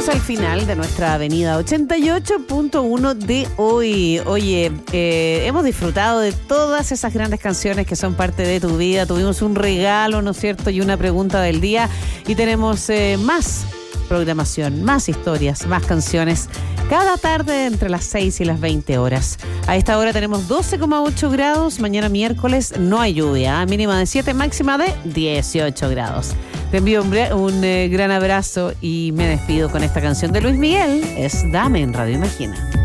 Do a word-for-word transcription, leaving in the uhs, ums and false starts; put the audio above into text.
Llegamos al final de nuestra avenida ochenta y ocho punto uno de hoy. Oye, eh, hemos disfrutado de todas esas grandes canciones que son parte de tu vida. Tuvimos un regalo, ¿no es cierto? Y una pregunta del día. Y tenemos eh, más programación, más historias, más canciones. Cada tarde entre las seis y las veinte horas. A esta hora tenemos doce coma ocho grados. Mañana miércoles no hay lluvia. ¿eh? Mínima de siete, máxima de dieciocho grados. Te envío un, un eh, gran abrazo y me despido con esta canción de Luis Miguel. Es Dame en Radio Imagina.